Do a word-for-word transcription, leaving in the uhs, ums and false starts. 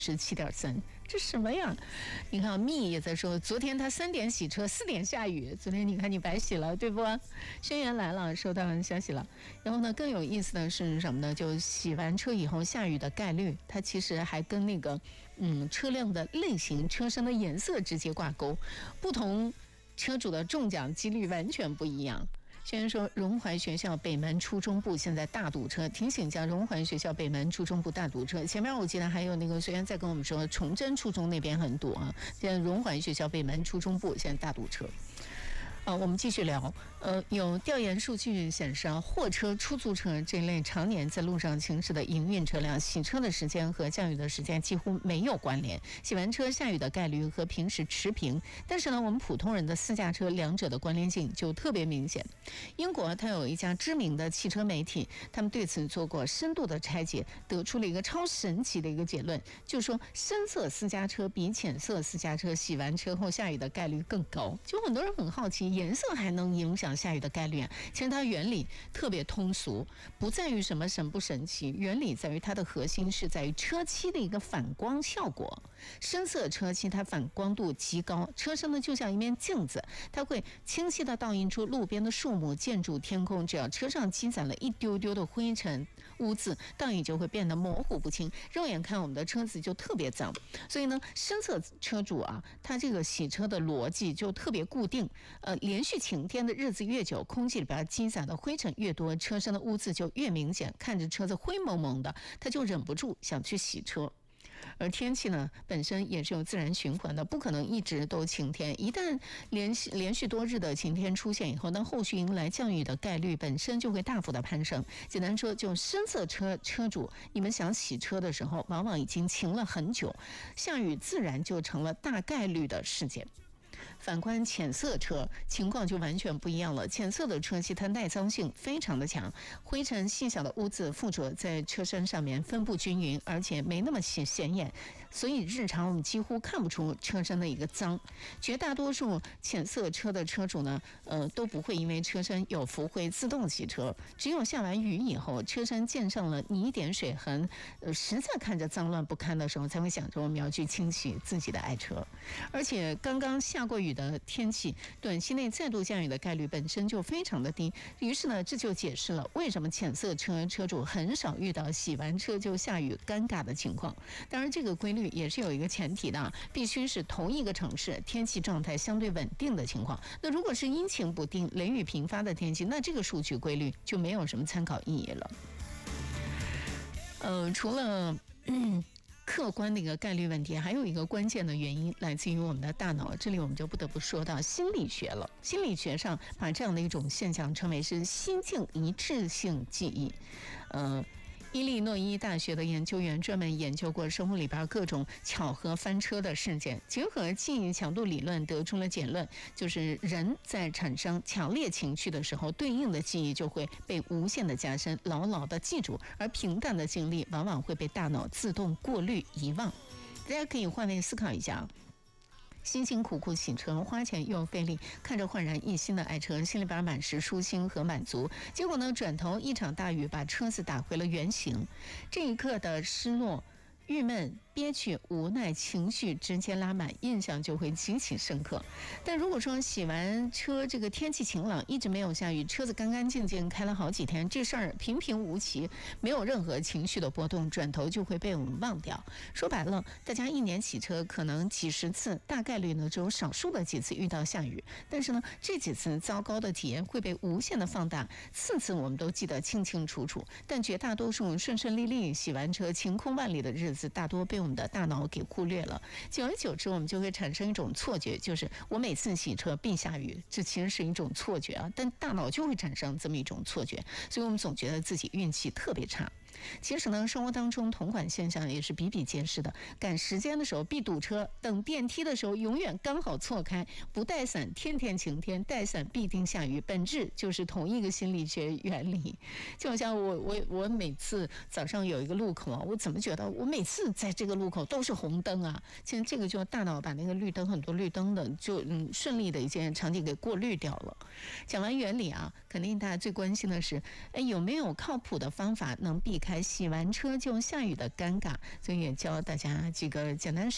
十七点三，这什么呀？你看密也在说，昨天他三点洗车，四点下雨。昨天你看你白洗了，对不？轩辕来了，收到消息了。然后呢，更有意思的是什么呢？就洗完车以后下雨的概率，它其实还跟那个嗯车辆的类型、车身的颜色直接挂钩，不同车主的中奖几率完全不一样。轩辕说，荣怀学校北门初中部现在大堵车，提醒一下，荣怀学校北门初中部大堵车。前面我记得还有那个学员在跟我们说，崇祯初中那边很堵啊。现在荣怀学校北门初中部现在大堵车。啊，我们继续聊。呃，有调研数据显示啊，货车、出租车这类常年在路上行驶的营运车辆，洗车的时间和降雨的时间几乎没有关联，洗完车下雨的概率和平时持平。但是呢，我们普通人的私家车两者的关联性就特别明显。英国它有一家知名的汽车媒体，他们对此做过深度的拆解，得出了一个超神奇的一个结论，就是说深色私家车比浅色私家车洗完车后下雨的概率更高。就很多人很好奇，颜色还能影响下雨的概率啊？其实它原理特别通俗，不在于什么神不神奇，原理在于它的核心是在于车漆的一个反光效果。深色车漆它反光度极高，车身呢就像一面镜子，它会清晰地倒映出路边的树木、建筑、天空。只要车上积攒了一丢丢的灰尘污渍，倒影就会变得模糊不清，肉眼看我们的车子就特别脏。所以呢，深色车主啊，他这个洗车的逻辑就特别固定。呃，连续晴天的日子越久，空气里边积攒的灰尘越多，车身的污渍就越明显，看着车子灰蒙蒙的，他就忍不住想去洗车。而天气呢，本身也是有自然循环的，不可能一直都晴天。一旦连续连续多日的晴天出现以后，那后续迎来降雨的概率本身就会大幅的攀升。简单说，就深色车车主，你们想洗车的时候，往往已经晴了很久，下雨自然就成了大概率的事件。反观浅色车，情况就完全不一样了。浅色的车漆它耐脏性非常的强，灰尘细小的污渍附着在车身上面分布均匀，而且没那么显眼，所以日常我们几乎看不出车身的一个脏。绝大多数浅色车的车主呢，呃，都不会因为车身有浮灰自动洗车，只有下完雨以后，车身溅上了泥点水痕，呃，实在看着脏乱不堪的时候，才会想着我们要去清洗自己的爱车。而且刚刚下过雨的天气，短期内再度降雨的概率本身就非常的低，于是呢，这就解释了为什么浅色车车主很少遇到洗完车就下雨尴尬的情况。当然，这个规律也是有一个前提的，必须是同一个城市天气状态相对稳定的情况。那如果是阴晴不定、雷雨频发的天气，那这个数据规律就没有什么参考意义了。呃，除了嗯。客观的一个概率问题，还有一个关键的原因来自于我们的大脑。这里我们就不得不说到心理学了。心理学上把这样的一种现象称为是心境一致性记忆。呃伊利诺伊大学的研究员专门研究过生物里边各种巧合翻车的事件，结合记忆强度理论得出了结论，就是人在产生强烈情绪的时候，对应的记忆就会被无限的加深，牢牢的记住，而平淡的经历往往会被大脑自动过滤遗忘。大家可以换位思考一下，辛辛苦苦洗车，花钱又费力，看着焕然一新的爱车，心里边满是舒心和满足。结果呢，转头一场大雨把车子打回了原形，这一刻的失落、郁闷、憋屈、无奈情绪直接拉满，印象就会极其深刻。但如果说洗完车，这个天气晴朗，一直没有下雨，车子干干净净开了好几天，这事儿平平无奇，没有任何情绪的波动，转头就会被我们忘掉。说白了，大家一年洗车可能几十次，大概率呢只有少数的几次遇到下雨，但是呢这几次糟糕的体验会被无限的放大，次次我们都记得清清楚楚，但绝大多数顺顺利利洗完车晴空万里的日子，大多被我们的大脑给忽略了。久而久之，我们就会产生一种错觉，就是我每次洗车必下雨，这其实是一种错觉啊，但大脑就会产生这么一种错觉，所以我们总觉得自己运气特别差。其实呢，生活当中同款现象也是比比皆是的。赶时间的时候必堵车，等电梯的时候永远刚好错开，不带伞天天晴天，带伞必定下雨，本质就是同一个心理学原理。就好像我我我每次早上有一个路口啊，我怎么觉得我每次在这个路口都是红灯啊？其实这个就大脑把那个绿灯很多绿灯的就嗯顺利的一件场景给过滤掉了。讲完原理啊，肯定大家最关心的是，哎，有没有靠谱的方法能避开开洗完车就下雨的尴尬，所以也教大家几个简单实